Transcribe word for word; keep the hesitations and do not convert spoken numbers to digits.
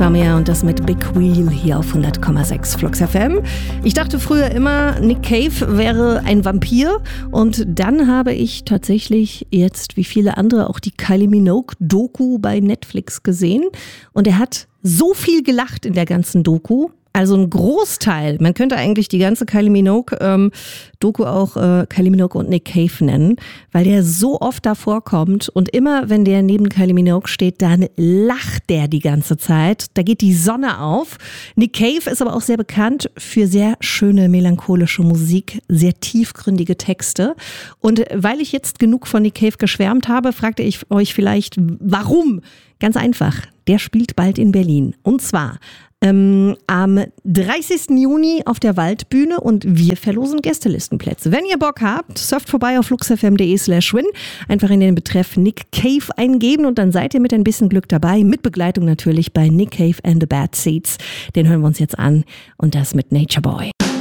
Insomnia und das mit Big Wheel hier auf hundert Komma sechs Flux F M. Ich dachte früher immer, Nick Cave wäre ein Vampir und dann habe ich tatsächlich jetzt, wie viele andere, auch die Kylie Minogue-Doku bei Netflix gesehen und er hat so viel gelacht in der ganzen Doku. Also ein Großteil, man könnte eigentlich die ganze Kylie Minogue ähm, Doku auch äh, Kylie Minogue und Nick Cave nennen, weil der so oft davor kommt und immer, wenn der neben Kylie Minogue steht, dann lacht der die ganze Zeit. Da geht die Sonne auf. Nick Cave ist aber auch sehr bekannt für sehr schöne melancholische Musik, sehr tiefgründige Texte. Und weil ich jetzt genug von Nick Cave geschwärmt habe, fragte ich euch vielleicht, warum? Ganz einfach, der spielt bald in Berlin. Und zwar Ähm, am dreißigsten Juni auf der Waldbühne und wir verlosen Gästelistenplätze. Wenn ihr Bock habt, surft vorbei auf fluxfm.de slash win. Einfach in den Betreff Nick Cave eingeben und dann seid ihr mit ein bisschen Glück dabei. Mit Begleitung natürlich bei Nick Cave and the Bad Seeds. Den hören wir uns jetzt an und das mit Nature Boy.